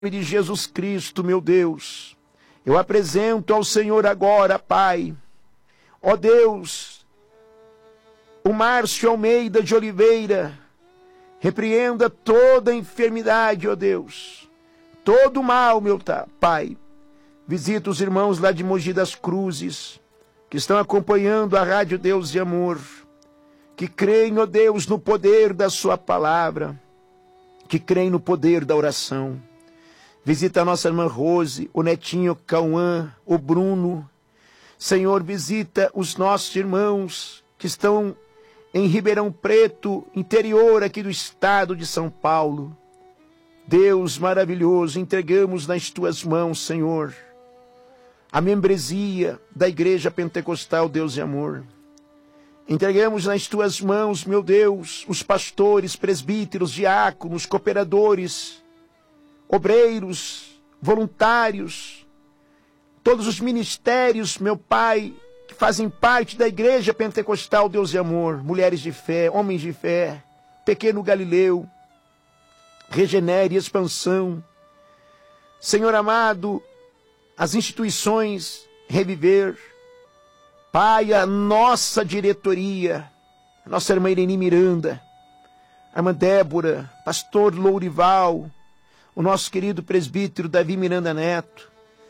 nome de Jesus Cristo, meu Deus, eu apresento ao Senhor agora, Pai, ó Deus, o Márcio Almeida de Oliveira, repreenda toda enfermidade, ó Deus, todo mal, meu Pai. Visita os irmãos lá de Mogi das Cruzes, que estão acompanhando a Rádio Deus e Amor, que creem, ó Deus, no poder da sua palavra, que creem no poder da oração. Visita a nossa irmã Rose, o netinho Cauã, o Bruno. Senhor, visita os nossos irmãos que estão em Ribeirão Preto, interior aqui do estado de São Paulo. Deus maravilhoso, entregamos nas tuas mãos, Senhor, a membresia da Igreja Pentecostal Deus e Amor. Entregamos nas tuas mãos, meu Deus, os pastores, presbíteros, diáconos, cooperadores, obreiros, voluntários, todos os ministérios, meu Pai, que fazem parte da Igreja Pentecostal Deus e Amor, mulheres de fé, homens de fé, Pequeno Galileu, Regenere, Expansão, Senhor amado, as instituições Reviver, Pai, a nossa diretoria, a nossa irmã Irene Miranda, a irmã Débora, pastor Lourival, o nosso querido presbítero Davi Miranda Neto,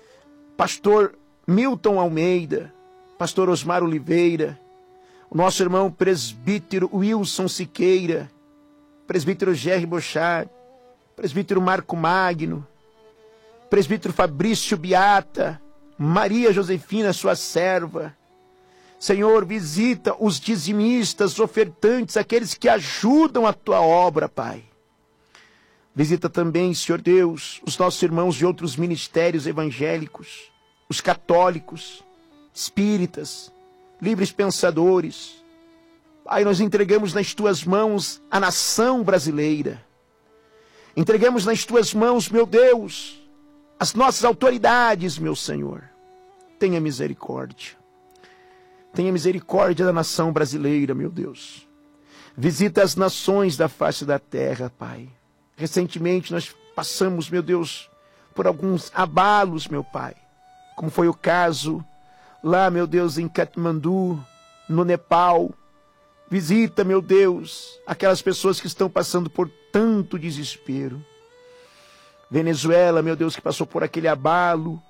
pastor Milton Almeida, pastor Osmar Oliveira, o nosso irmão presbítero Wilson Siqueira, presbítero Gerry Bochard, presbítero Marco Magno, presbítero Fabrício Beata, Maria Josefina, sua serva. Senhor, visita os dizimistas, ofertantes, aqueles que ajudam a tua obra, Pai. Visita também, Senhor Deus, os nossos irmãos de outros ministérios evangélicos, os católicos, espíritas, livres pensadores. Pai, nós entregamos nas tuas mãos a nação brasileira. Entregamos nas tuas mãos, meu Deus, as nossas autoridades, meu Senhor. Tenha misericórdia. Tenha misericórdia da nação brasileira, meu Deus. Visita as nações da face da terra, Pai. Recentemente nós passamos, meu Deus, por alguns abalos, meu Pai. Como foi o caso lá, meu Deus, em Katmandu, no Nepal. Visita, meu Deus, aquelas pessoas que estão passando por tanto desespero. Venezuela, meu Deus, que passou por aquele abalo.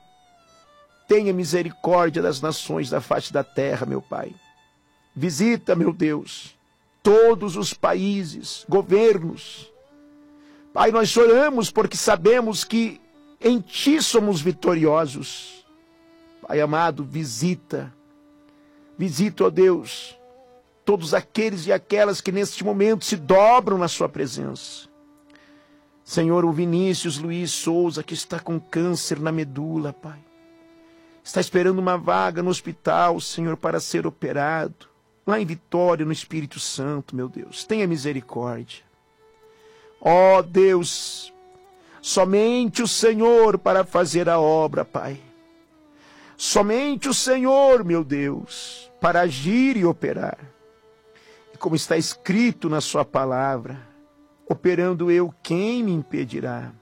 Tenha misericórdia das nações da face da terra, meu Pai. Visita, meu Deus, todos os países, governos. Pai, nós oramos porque sabemos que em Ti somos vitoriosos. Pai amado, visita, ó Deus, todos aqueles e aquelas que neste momento se dobram na Sua presença. Senhor, o Vinícius Luiz Souza, que está com câncer na medula, Pai. Está esperando uma vaga no hospital, Senhor, para ser operado. Lá em Vitória, no Espírito Santo, meu Deus. Tenha misericórdia. Ó Deus, somente o Senhor para fazer a obra, Pai. Somente o Senhor, meu Deus, para agir e operar. E como está escrito na Sua palavra, operando eu, quem me impedirá?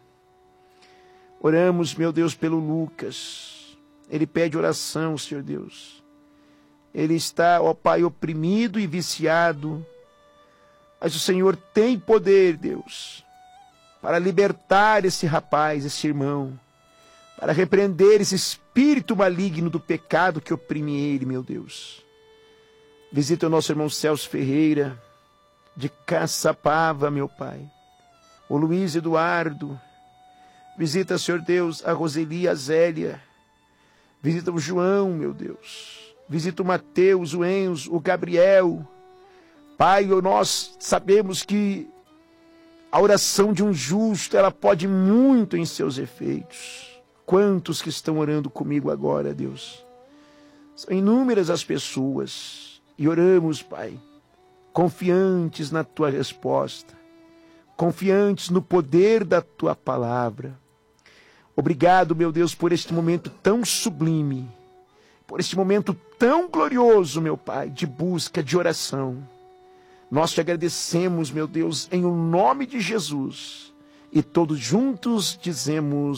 Oramos, meu Deus, pelo Lucas. Ele pede oração, Senhor Deus. Ele está, ó Pai, oprimido e viciado. Mas o Senhor tem poder, Deus, para libertar esse rapaz, esse irmão, para repreender esse espírito maligno do pecado que oprime ele, meu Deus. Visita o nosso irmão Celso Ferreira, de Caçapava, meu Pai. O Luiz Eduardo. Visita, Senhor Deus, a Roseli e a Zélia. Visita o João, meu Deus. Visita o Mateus, o Enzo, o Gabriel. Pai, nós sabemos que a oração de um justo, ela pode muito em seus efeitos. Quantos que estão orando comigo agora, Deus? São inúmeras as pessoas. E oramos, Pai, confiantes na Tua resposta. Confiantes no poder da Tua palavra. Obrigado, meu Deus, por este momento tão sublime, por este momento tão glorioso, meu Pai, de busca, de oração. Nós te agradecemos, meu Deus, em o nome de Jesus, e todos juntos dizemos